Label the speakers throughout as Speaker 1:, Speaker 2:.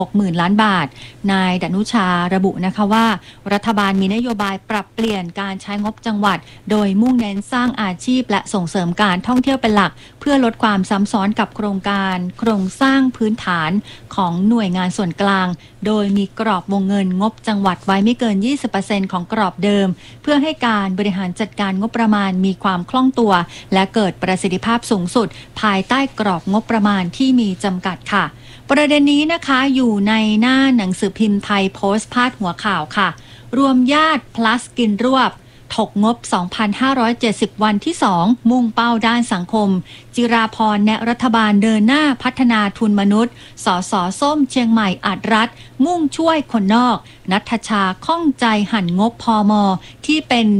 Speaker 1: 60,000 ล้านบาทนายดนุชาระบุนะคะว่ารัฐบาลมีนโยบายปรับเปลี่ยนการใช้งบจังหวัดโดยมุ่งเน้นสร้างอาชีพและส่งเสริมการท่องเที่ยวเป็นหลักเพื่อลดความซ้ำซ้อนกับโครงสร้างพื้นฐานของหน่วยงานส่วนกลางโดยมีกรอบวงเงินงบจังหวัดไว้ไม่เกิน 20% ของกรอบเดิมเพื่อให้การบริหารจัดการงบประมาณมีความคล่องตัวและเกิดประสิทธิภาพสูงสุดภายใต้กรอบงบประมาณที่มีจำกัดค่ะประเด็นนี้นะคะอยู่ในหน้าหนังสือพิมพ์ไทยโพสต์พาดหัวข่าวค่ะรวมญาติ plus กินรวบถกงบ 2,570 วันที่ 2 มุ่งเป้าด้านสังคมจิราพรแนะรัฐบาลเดินหน้าพัฒนาทุนมนุษย์สสส้มเชียงใหม่อัดรัฐมุ่งช่วยคนนอกณัฐชาข้องใจหั่นงบพม.ที่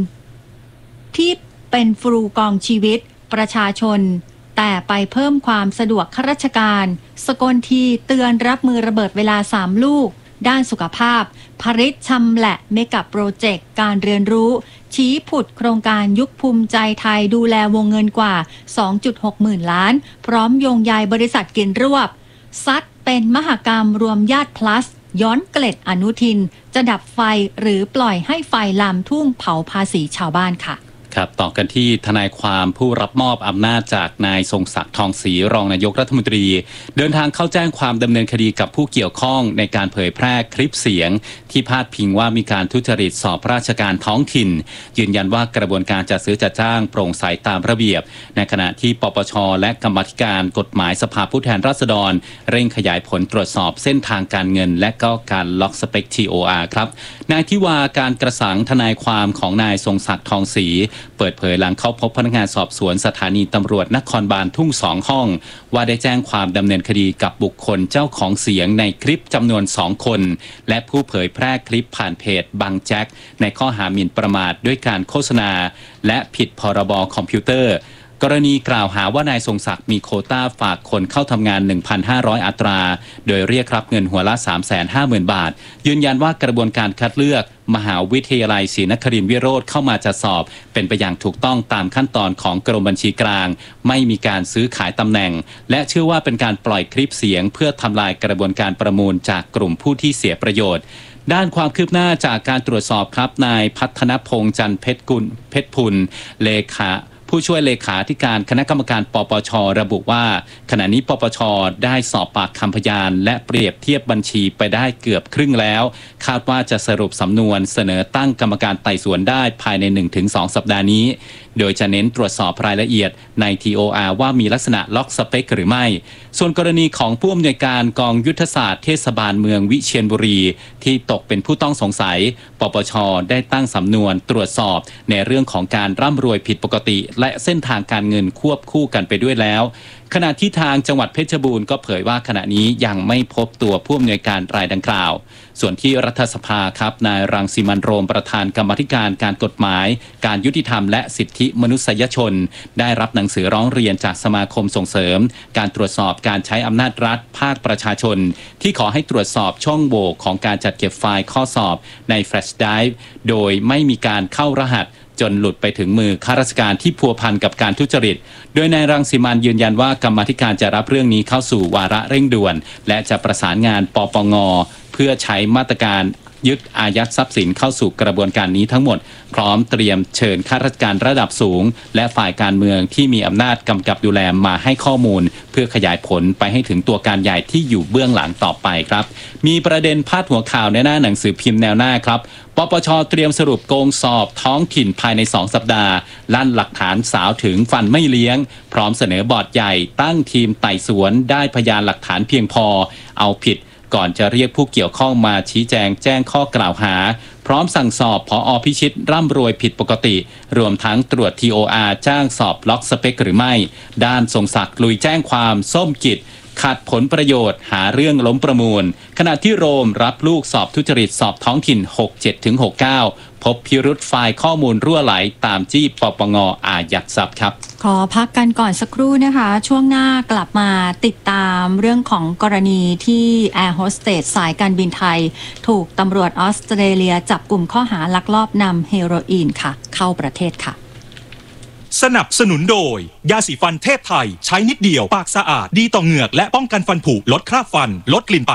Speaker 1: เป็นฟรูกองชีวิตประชาชนแต่ไปเพิ่มความสะดวกข้าราชการสกลทีเตือนรับมือระเบิดเวลา3ลูกด้านสุขภาพภริษชำแหละเมกะโปรเจกต์การเรียนรู้ชี้ผุดโครงการยุคภูมิใจไทยดูแลวงเงินกว่า 2.6 หมื่นล้านพร้อมโยงใยบริษัทกินรวบซัดเป็นมหกรรมรวมญาติ plus ย้อนเกล็ดอนุทินจะดับไฟหรือปล่อยให้ไฟลามทุ่งเผาภาษีชาวบ้านค่ะ
Speaker 2: ครับต่อกันที่ทนายความผู้รับมอบอำนาจจากนายทรงศักดิ์ทองศรีรองนายกรัฐมนตรีเดินทางเข้าแจ้งความดำเนินคดีกับผู้เกี่ยวข้องในการเผยแพร่คลิปเสียงที่พาดพิงว่ามีการทุจริตสอบราชการท้องถิ่นยืนยันว่ากระบวนการจัดซื้อจัดจ้างโปร่งใสตามระเบียบในขณะที่ปปชและกรรมาธิการกฎหมายสภาผู้แทนราษฎรเร่งขยายผลตรวจสอบเส้นทางการเงินและก็การล็อกสเปค TOR ครับนายทิวาการกระสังทนายความของนายทรงศักดิ์ทองศรีเปิดเผยหลังเข้าพบพนักงานสอบสวนสถานีตำรวจนครบาลทุ่ง2ห้องว่าได้แจ้งความดำเนินคดีกับบุคคลเจ้าของเสียงในคลิปจำนวน2คนและผู้เผยแพร่คลิปผ่านเพจบังแจ็คในข้อหาหมิ่นประมาทด้วยการโฆษณาและผิดพรบคอมพิวเตอร์กรณีกล่าวหาว่านายทรงศักดิ์มีโควต้าฝากคนเข้าทำงาน 1,500 อัตราโดยเรียกรับเงินหัวละ 350,000 บาทยืนยันว่ากระบวนการคัดเลือกมหาวิทยาลัยศรีนครินทร์วิโรธเข้ามาจัดสอบเป็นไปอย่างถูกต้องตามขั้นตอนของกรมบัญชีกลางไม่มีการซื้อขายตำแหน่งและเชื่อว่าเป็นการปล่อยคลิปเสียงเพื่อทำลายกระบวนการประมูลจากกลุ่มผู้ที่เสียประโยชน์ด้านความคืบหน้าจากการตรวจสอบครับนายพัฒนพงษ์จันทร์เพชรพุลเลขาผู้ช่วยเลขาธิการคณะกรรมการปปชระบุว่าขณะนี้ปปชได้สอบปากคำพยานและเปรียบเทียบบัญชีไปได้เกือบครึ่งแล้วคาดว่าจะสรุปสำนวนเสนอตั้งกรรมการไต่สวนได้ภายใน 1-2 สัปดาห์นี้โดยจะเน้นตรวจสอบรายละเอียดใน TOR ว่ามีลักษณะล็อกสเปคหรือไม่ส่วนกรณีของผู้อำนวยการกองยุทธศาสตร์เทศบาลเมืองวิเชียรบุรีที่ตกเป็นผู้ต้องสงสัยปปชได้ตั้งสำนวนตรวจสอบในเรื่องของการร่ำรวยผิดปกติและเส้นทางการเงินควบคู่กันไปด้วยแล้วขณะที่ทางจังหวัดเพชรบูรณ์ก็เผยว่าขณะนี้ยังไม่พบตัวผู้อำนวยการรายดังกล่าวส่วนที่รัฐสภาครับนายรังสิมันต์โรมประธานกรรมาธิการการกฎหมายการยุติธรรมและสิทธิมนุษยชนได้รับหนังสือร้องเรียนจากสมาคมส่งเสริมการตรวจสอบการใช้อำนาจรัฐภาคประชาชนที่ขอให้ตรวจสอบช่องโหว่ของการจัดเก็บไฟล์ข้อสอบในแฟลชไดรฟ์โดยไม่มีการเข้ารหัสจนหลุดไปถึงมือข้าราชการที่พัวพันกับการทุจริตโดยนายรังสิมันต์ยืนยันว่ากรรมาธิการจะรับเรื่องนี้เข้าสู่วาระเร่งด่วนและจะประสานงานปปง.เพื่อใช้มาตรการยึดอายัดทรัพย์สินเข้าสู่กระบวนการนี้ทั้งหมดพร้อมเตรียมเชิญข้าราชการระดับสูงและฝ่ายการเมืองที่มีอำนาจกำกับดูแลมาให้ข้อมูลเพื่อขยายผลไปให้ถึงตัวการใหญ่ที่อยู่เบื้องหลังต่อไปครับมีประเด็นพาดหัวข่าวในหน้าหนังสือพิมพ์แนวหน้าครับปปช.เตรียมสรุปโกงสอบท้องถิ่นภายใน2 สัปดาห์ลั่นหลักฐานสาวถึงฟันไม่เลี้ยงพร้อมเสนอบอร์ดใหญ่ตั้งทีมไต่สวนได้พยานหลักฐานเพียงพอเอาผิดก่อนจะเรียกผู้เกี่ยวข้องมาชี้แจงแจ้งข้อกล่าวหาพร้อมสั่งสอบผอ.พิชิตร่ำรวยผิดปกติรวมทั้งตรวจ TOR จ้างสอบล็อกสเปคหรือไม่ด้านทรงศักดิ์ลุยแจ้งความส้มกิจขัดผลประโยชน์หาเรื่องล้มประมูลขณะที่โรมรับลูกสอบทุจริตสอบท้องถิ่น 67-69 พบพิรุธไฟล์ข้อมูลรั่วไหลตามจี้ปปง.อายัดทรัพย์ครับ
Speaker 1: ขอพักกันก่อนสักครู่นะคะช่วงหน้ากลับมาติดตามเรื่องของกรณีที่แอร์โฮสเตสสายการบินไทยถูกตำรวจออสเตรเลียจับกลุ่มข้อหาลักลอบนำเฮโรอีนค่ะเข้าประเทศค่ะ
Speaker 3: สนับสนุนโดยยาสีฟันเทพไทยใช้นิดเดียวปากสะอาดดีต่อเหงือกและป้องกันฟันผุลดคราบฟันลดกลิ่นปาก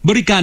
Speaker 4: บริการ